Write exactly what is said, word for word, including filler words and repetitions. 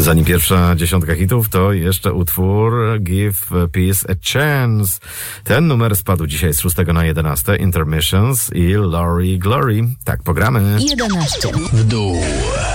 Zanim pierwsza dziesiątka hitów, to jeszcze utwór Give Peace a Chance. Ten numer spadł dzisiaj z szóstego na jedenaste. Intermissions i Lori Glory. Tak, pogramy. jedenaście w dół.